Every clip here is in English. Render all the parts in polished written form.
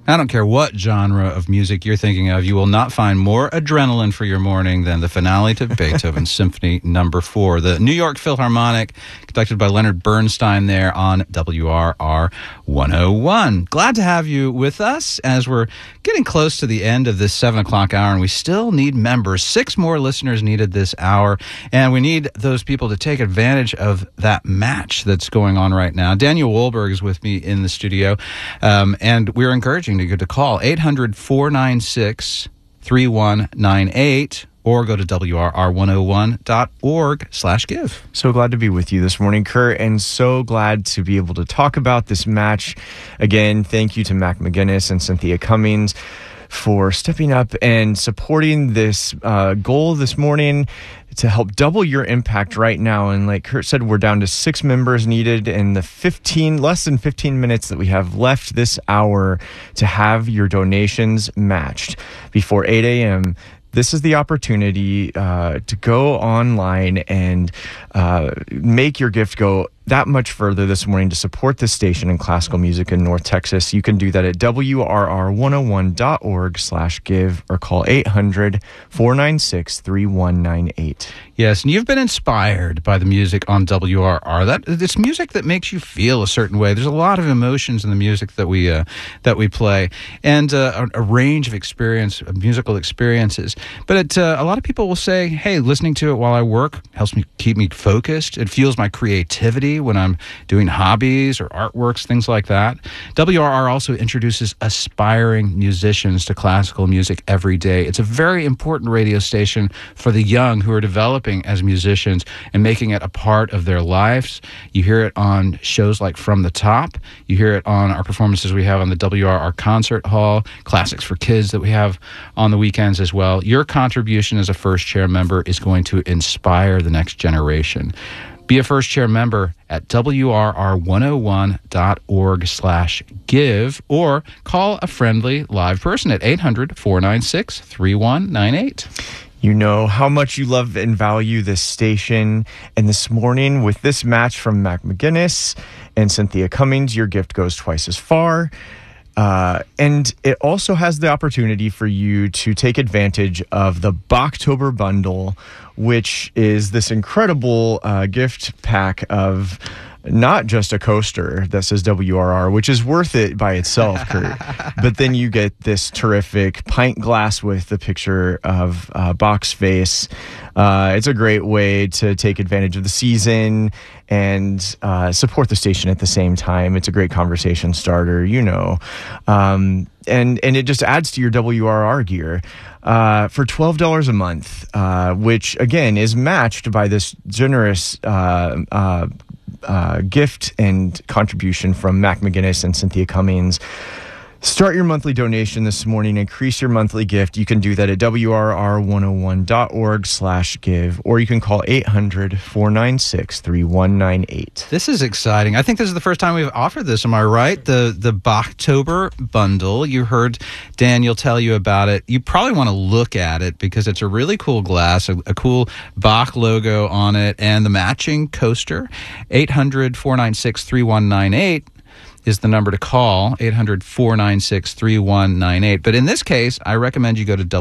I don't care what genre of music you're thinking of, you will not find more adrenaline for your morning than the finale to Beethoven Symphony No. 4. The New York Philharmonic, conducted by Leonard Bernstein there on WRR 101. Glad to have you with us as we're getting close to the end of this 7 o'clock hour, and we still need members. 6 more listeners needed this hour, and we need those people to take advantage of that match that's going on right now. Daniel Wohlberg is with me in the studio, and we're encouraging you to call 800-496-3198 or go to WRR101.org/give. So glad to be with you this morning, Kurt, and so glad to be able to talk about this match. Again, thank you to Mac McGinnis and Cynthia Cummings for stepping up and supporting this goal this morning to help double your impact right now. And like Kurt said, we're down to 6 members needed in the less than 15 minutes that we have left this hour to have your donations matched before 8 a.m. This is the opportunity to go online and make your gift go that much further this morning to support this station in classical music in North Texas. You can do that at WRR101.org/give or call 800-496-3198. Yes, and you've been inspired by the music on WRR. It's music that makes you feel a certain way. There's a lot of emotions in the music that we play, and a range of musical experiences. But a lot of people will say, hey, listening to it while I work helps me keep me focused. It fuels my creativity when I'm doing hobbies or artworks, things like that. WRR also introduces aspiring musicians to classical music every day. It's a very important radio station for the young who are developing as musicians and making it a part of their lives. You hear it on shows like From the Top. You hear it on our performances we have on the WRR Concert Hall, classics for kids that we have on the weekends as well. Your contribution as a First Chair member is going to inspire the next generation. Be a First Chair member at WRR101.org/give or call a friendly live person at 800-496-3198. You know how much you love and value this station. And this morning, with this match from Mac McGinnis and Cynthia Cummings, your gift goes twice as far. And it also has the opportunity for you to take advantage of the Bachtober Bundle, which is this incredible gift pack of not just a coaster that says WRR, which is worth it by itself, Kurt, but then you get this terrific pint glass with the picture of Bach's face. It's a great way to take advantage of the season and support the station at the same time. It's a great conversation starter, and it just adds to your WRR gear for $12 a month, which again is matched by this generous gift and contribution from Mac McGinnis and Cynthia Cummings. Start your monthly donation this morning. Increase your monthly gift. You can do that at WRR101.org/give, or you can call 800-496-3198. This is exciting. I think this is the first time we've offered this. Am I right? The Bachtober Bundle. You heard Daniel tell you about it. You probably want to look at it because it's a really cool glass, a cool Bach logo on it, and the matching coaster. 800-496-3198. is the number to call, 800-496-3198. But in this case, I recommend you go to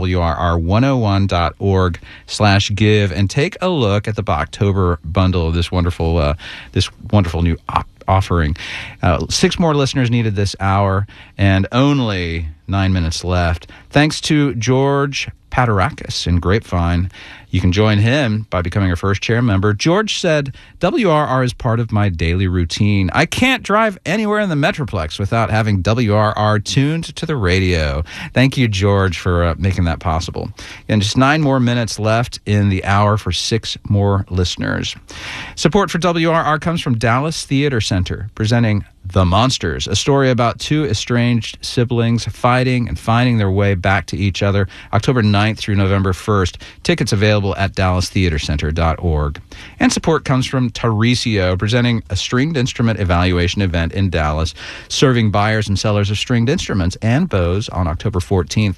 WRR101.org/give and take a look at the Bachtober Bundle of this wonderful new offering. 6 more listeners needed this hour, and only 9 minutes left. Thanks to George Patarakis in Grapevine. You can join him by becoming a First Chair member. George said, WRR is part of my daily routine. I can't drive anywhere in the Metroplex without having WRR tuned to the radio. Thank you, George, for making that possible. And just 9 more minutes left in the hour for 6 more listeners. Support for WRR comes from Dallas Theater Center, presenting The Monsters, a story about 2 estranged siblings fighting and finding their way back to each other, October 9th through November 1st. Tickets available at DallasTheaterCenter.org. And support comes from Tarisio, presenting a stringed instrument evaluation event in Dallas, serving buyers and sellers of stringed instruments and bows on October 14th